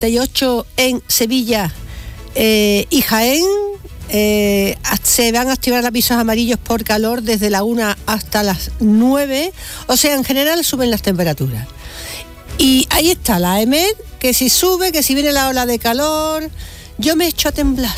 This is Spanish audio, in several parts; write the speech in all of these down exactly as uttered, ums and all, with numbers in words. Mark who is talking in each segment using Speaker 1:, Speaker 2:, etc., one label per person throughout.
Speaker 1: y ocho en Sevilla eh, y Jaén. Eh, se van a activar avisos amarillos por calor desde la una hasta las nueve. O sea, en general suben las temperaturas. Y ahí está la E M E T, que si sube, que si viene la ola de calor, yo me echo a temblar.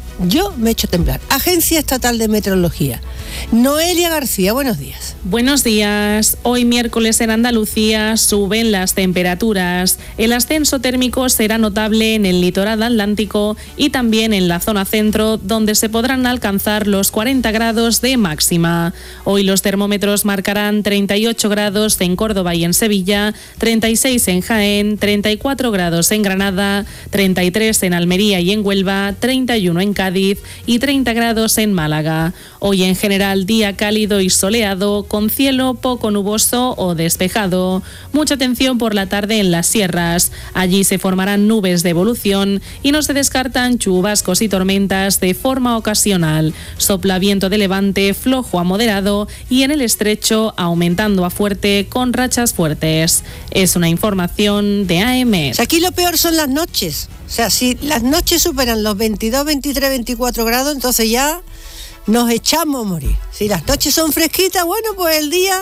Speaker 1: Yo me echo a temblar. Agencia Estatal de Meteorología. Noelia García, buenos días.
Speaker 2: Buenos días. Hoy miércoles en Andalucía suben las temperaturas. El ascenso térmico será notable en el litoral atlántico y también en la zona centro, donde se podrán alcanzar los cuarenta grados de máxima. Hoy los termómetros marcarán treinta y ocho grados en Córdoba y en Sevilla, treinta y seis en Jaén, treinta y cuatro grados en Granada, treinta y tres en Almería y en Huelva, treinta y uno en Cádiz y treinta grados en Málaga. Hoy en general día cálido y soleado, con cielo poco nuboso o despejado. Mucha atención por la tarde en las sierras. Allí se formarán nubes de evolución y no se descartan chubascos y tormentas de forma ocasional. Sopla viento de levante flojo a moderado y en el estrecho aumentando a fuerte con rachas fuertes. Es una información de A M E T.
Speaker 1: Aquí lo peor son las noches. O sea, si las noches superan los veintidós, veintitrés, veinticuatro grados, entonces ya nos echamos a morir. Si las noches son fresquitas, bueno, pues el día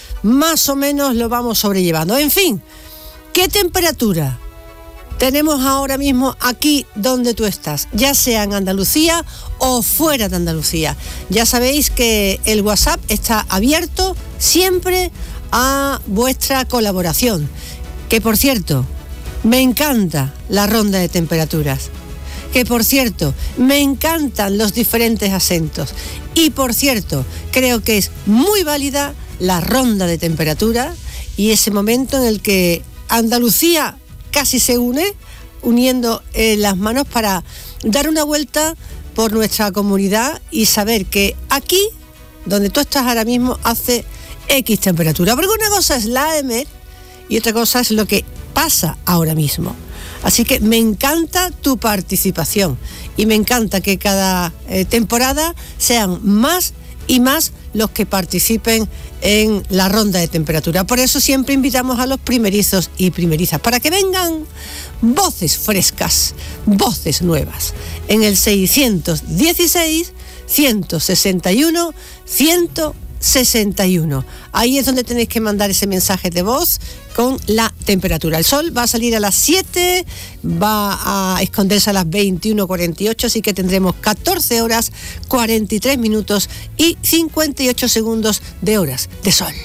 Speaker 1: más o menos lo vamos sobrellevando. En fin, ¿qué temperatura tenemos ahora mismo aquí donde tú estás? Ya sea en Andalucía o fuera de Andalucía. Ya sabéis que el WhatsApp está abierto siempre a vuestra colaboración. Que por cierto, me encanta la ronda de temperaturas. Que por cierto, me encantan los diferentes acentos. Y por cierto, creo que es muy válida la ronda de temperatura y ese momento en el que Andalucía casi se une, uniendo eh, las manos para dar una vuelta por nuestra comunidad y saber que aquí, donde tú estás ahora mismo, hace X temperatura. Porque una cosa es la E M E T y otra cosa es lo que pasa ahora mismo. Así que me encanta tu participación y me encanta que cada eh, temporada sean más y más los que participen en la ronda de temperatura. Por eso siempre invitamos a los primerizos y primerizas para que vengan voces frescas, voces nuevas en el seiscientos dieciséis, ciento sesenta y uno, ciento sesenta y uno. Ahí es donde tenéis que mandar ese mensaje de voz con la temperatura. El sol va a salir a las siete, va a esconderse a las veintiuno cuarenta y ocho, así que tendremos catorce horas, cuarenta y tres minutos y cincuenta y ocho segundos de horas de sol.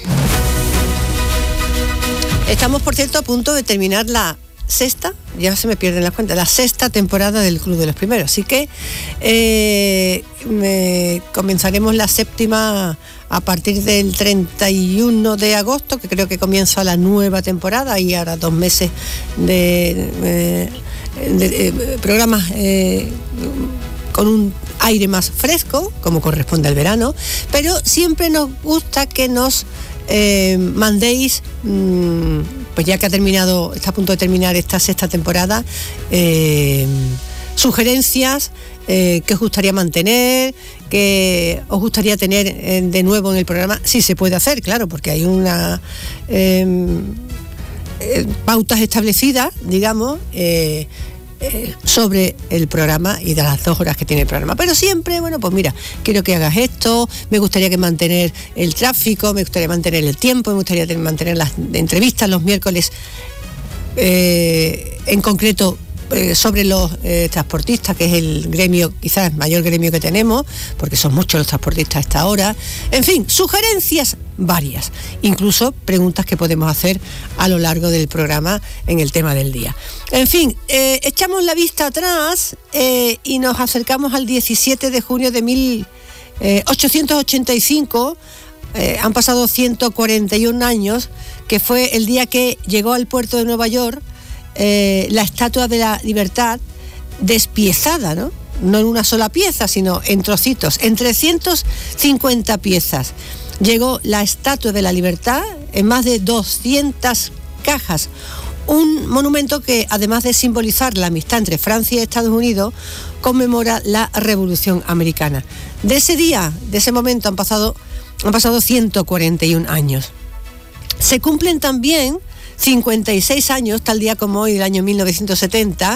Speaker 1: Estamos, por cierto, a punto de terminar la sexta, ya se me pierden las cuentas, la sexta temporada del Club de los Primeros, así que eh, me, comenzaremos la séptima a partir del treinta y uno de agosto, que creo que comienza la nueva temporada y ahora dos meses de, eh, de, de, de programas eh, con un aire más fresco, como corresponde al verano, pero siempre nos gusta que nos eh, mandéis, mmm, pues ya que ha terminado, está a punto de terminar esta sexta temporada, eh, sugerencias eh, que os gustaría mantener, que os gustaría tener eh, de nuevo en el programa, si se puede hacer, claro, porque hay una eh, eh, pautas establecidas, digamos, eh, eh, sobre el programa y de las dos horas que tiene el programa. Pero siempre, bueno, pues mira, quiero que hagas esto, me gustaría que mantener el tráfico, me gustaría mantener el tiempo, me gustaría mantener las entrevistas los miércoles, eh, en concreto, sobre los eh, transportistas, que es el gremio, quizás el mayor gremio que tenemos, porque son muchos los transportistas a esta hora. En fin, sugerencias varias, incluso preguntas que podemos hacer a lo largo del programa en el tema del día. En fin, eh, echamos la vista atrás eh, y nos acercamos al diecisiete de junio de mil ochocientos ochenta y cinco. Eh, han pasado ciento cuarenta y un años, que fue el día que llegó al puerto de Nueva York Eh, la Estatua de la Libertad despiezada, ¿no? No en una sola pieza, sino en trocitos, en trescientas cincuenta piezas. Llegó la Estatua de la Libertad en más de doscientas cajas. Un monumento que, además de simbolizar la amistad entre Francia y Estados Unidos, conmemora la Revolución Americana. De ese día, de ese momento, han pasado, han pasado ciento cuarenta y un años. Se cumplen también cincuenta y seis años, tal día como hoy, del año mil novecientos setenta,